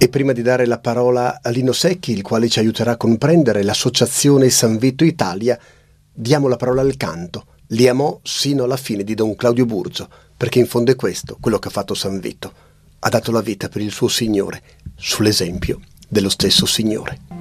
E prima di dare la parola a Lino Secchi, il quale ci aiuterà a comprendere l'associazione San Vito Italia, diamo la parola al canto. Li amò sino alla fine di Don Claudio Burzo, perché in fondo è questo quello che ha fatto San Vito. Ha dato la vita per il suo Signore, sull'esempio dello stesso Signore.